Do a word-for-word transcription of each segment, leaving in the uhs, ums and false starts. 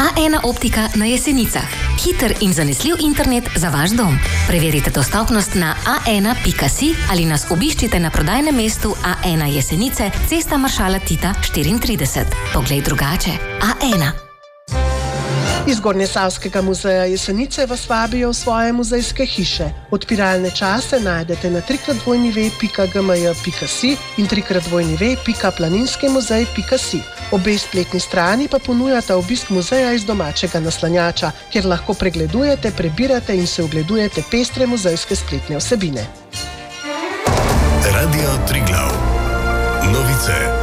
A ena optika na Jesenicah. Hiter in zanesljiv internet za vaš dom. Preverite dostopnost na a ena pika si ali nas obiščite na prodajnem mestu A ena Jesenice, Cesta maršala Tita štiriintrideset. Poglej drugače. A ena. Iz Gornjesavskega muzeja Jesenice vas vabijo v svoje muzejske hiše. Odpiralne čase najdete na tri krat w pika g m j pika si in tri krat w pika planinskemusej pika si. Obe spletni strani pa ponujata obisk muzeja iz domačega naslanjača, kjer lahko pregledujete, prebirate in se ogledujete pestre muzejske spletne vsebine. Radio Triglav. Novice.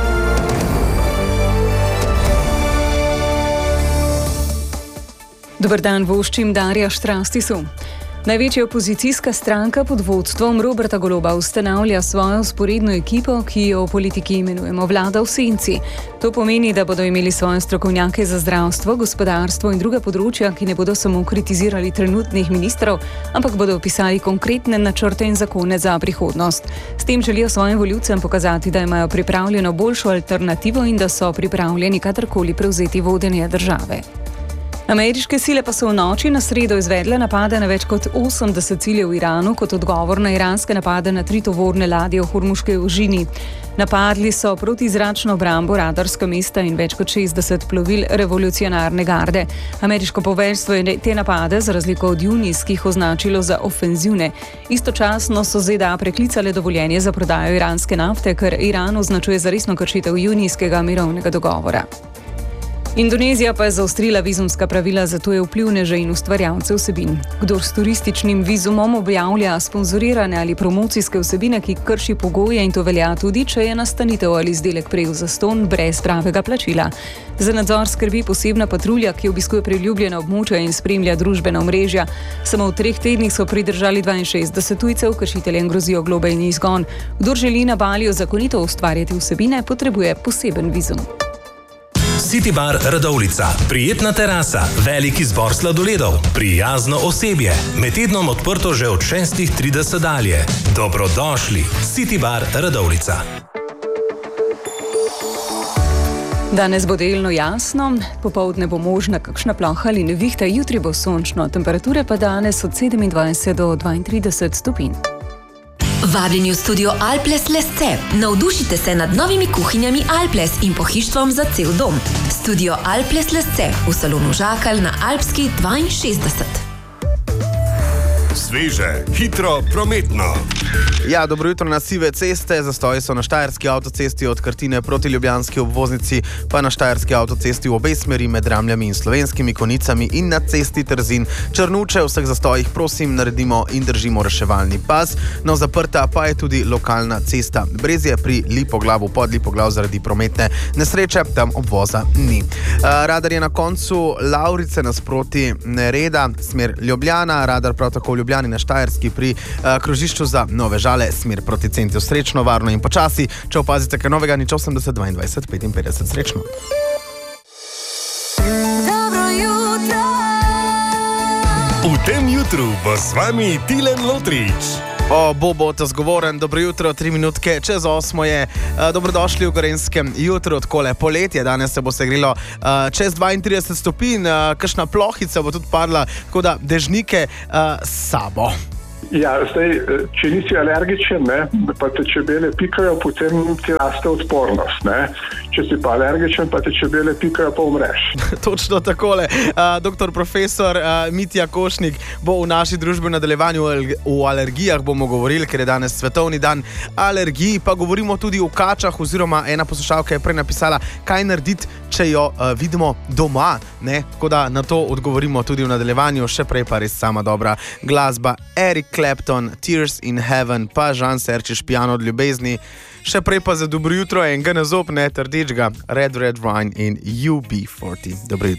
Dober dan, voščim Darja Štrastisu. Največja opozicijska stranka pod vodstvom Roberta Goloba ustanavlja svojo vzporedno ekipo, ki jo v politiki imenujemo vlada v senci. To pomeni, da bodo imeli svoje strokovnjake za zdravstvo, gospodarstvo in druga področja, ki ne bodo samo kritizirali trenutnih ministrov, ampak bodo opisali konkretne načrte in zakone za prihodnost. S tem želijo svojim volivcem pokazati, da imajo pripravljeno boljšo alternativo in da so pripravljeni kadarkoli prevzeti vodenje države. Ameriške sile pa so v noči na sredo izvedle napade na več kot osemdeset ciljev v Iranu kot odgovor na iranske napade na tri tovorne ladje v Hormuški ožini. Napadli so protizračno obrambo, radarska mesta in več kot šestdeset plovil revolucionarne garde. Ameriško poveljstvo je te napade, za razliko od junijskih, označilo za ofenzivne. Istočasno so Z D A preklicale dovoljenje za prodajo iranske nafte, ker Iran označuje za resno kršitev junijskega mirovnega dogovora. Indonezija pa je zaostrila vizumska pravila za tuje vplivneže in ustvarjalce vsebin. Kdor s turističnim vizumom objavlja sponzorirane ali promocijske vsebine, ki krši pogoje, in to velja tudi, če je nastanitev ali izdelek prejel zastonj brez pravega plačila. Za nadzor skrbi posebna patrulja, ki obiskuje priljubljena območja in spremlja družbena omrežja. Samo v treh tednih so pridržali dvainšestdeset tujcev, kršiteljem grozijo globe in izgon. Kdor želi na Baliju zakonito ustvarjati vsebine, potrebuje poseben vizum. City Bar Radovljica. Prijetna terasa, velik izbor sladoledov, prijazno osebje. Med tednom odprto že od šestih trideset dalje. Dobrodošli. City Bar Radovljica. Danes bo delno jasno, popoldne bo možna kakšna ploha ali nevihta, jutri bo sončno, temperature pa danes od sedemindvajset do dvaintrideset stopinj. Vabljeni v studio Alples Lesce. Navdušite se nad novimi kuhinjami Alples in pohištvom za cel dom. Studio Alples Lesce v salonu Žakalj na Alpski dvainšestdeset. Sveže, hitro, prometno. Ja, dobro jutro na sive ceste. Zastoji so na Štajerski avtocesti od Krtine proti ljubljanski obvoznici, pa na Štajerski avtocesti v obe smeri med Ramljami in Slovenskimi Konicami in na cesti Trzin Črnuče. V vseh zastojih prosim naredimo in držimo reševalni pas. No, zaprta pa je tudi lokalna cesta Brezje pri Lipoglavu pod Lipoglav zaradi prometne nesreče, tam obvoza ni. Radar je na koncu Lavrice nasproti Nereda, smer Ljubljana, radar prav tako v Ljubljani na Štajerski pri krožišču za Nove Žale, smer proti centru. Srečno, varno in počasi. Če opazite kaj novega, nič osemdeset dvaindvajset petinpetdeset. Srečno. Dobro jutro. V tem jutru bo s vami Tilen Lotrič. O, Bobo, ta zgovoren, dobro jutro, tri minutke čez osmo je. E, dobrodošli v Gorenjskem jutru, odkole poletje. Danes se bo segrelo e, čez dvaintrideset stopinj, e, kakšna plohica bo tudi padla, tako da dežnike e, s sabo. Ja, zdaj, če nisi alergičen, ne, pa te čebele pikajo, potem ti raste odpornost. Ne. Če si pa alergičen, pa te čebele pikajo, pa umreš. Točno takole. Uh, doktor profesor uh, Mitja Košnik bo v naši družbi v nadaljevanju o alergijah bomo govorili, ker je danes svetovni dan alergij, pa govorimo tudi o kačah, oziroma ena poslušalka je prej napisala, kaj narediti, če jo uh, vidimo doma, ne? Tako da na to odgovorimo tudi v nadaljevanju, še prej pa res sama dobra glasba. Eric Clapton, Tears in Heaven, pa Žan Serčiš, Piano od ljubezni, še prej pa za dobro jutro enega na zob, ne trdič ga, Red Red Wine in U B štirideset. Dobro jutro.